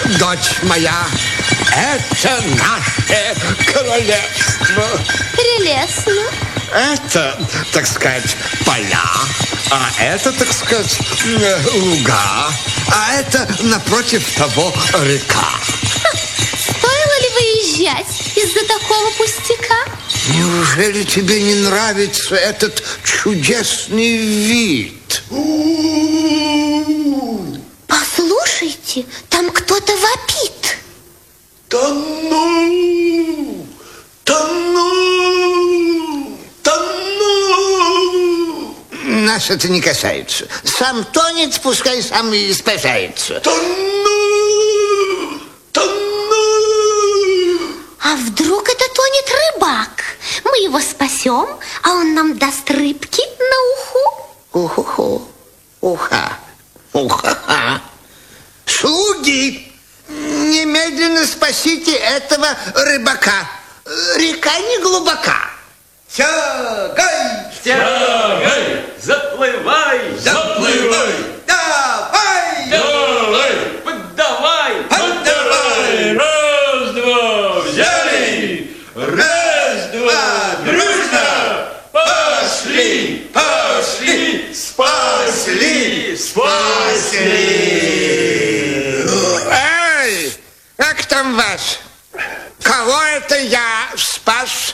дочь моя, это наше королевство. Прелестно. Это, так сказать, поля, а это, так сказать, луга, а это напротив того река. Стоило ли выезжать из-за такого пустяка? Неужели тебе не нравится этот чудесный вид? Послушайте, там кто-то вопит. Тону! Тону! Тону! Нас это не касается. Сам тонет, пускай сам и спасается. Тону! Тону! А вдруг это тонет рыбак? Мы его спасем, а он нам даст рыбки на уху. Уху-ху. Уха. Уха-ха. Слуги, немедленно спасите этого рыбака. Река не глубока. Тягай! Тягай! Заплывай! Заплывай! Давай! Давай! Поддавай! Поддавай! Раз, два, взяли! Раз, два, дружно! Пошли! Пошли! Спасли! Спасли! Эй, как там вас? Кого это я спас?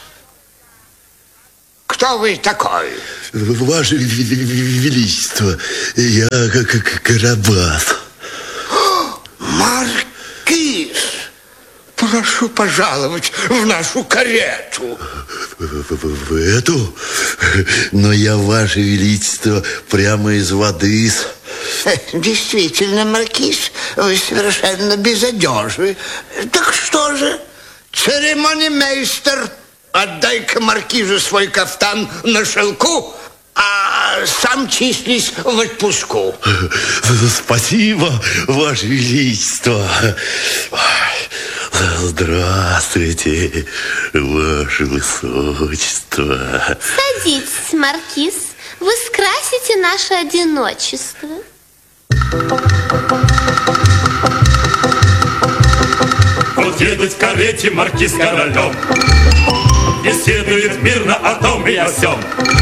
Кто вы такой? Ваше Величество, я Карабас. Маркиз, прошу пожаловать в нашу карету. В эту? Но я, Ваше Величество, прямо из воды. Действительно, маркиз, вы совершенно без одежды. Так что же, церемонимейстер, отдай-ка маркизу свой кафтан на шелку, а сам числись в отпуску. Спасибо, Ваше Величество. Здравствуйте, Ваше Высочество. Садитесь, маркиз. Вы скрасите наше одиночество. Вот едут в карете маркиз с королем, беседует мирно о том и о сём.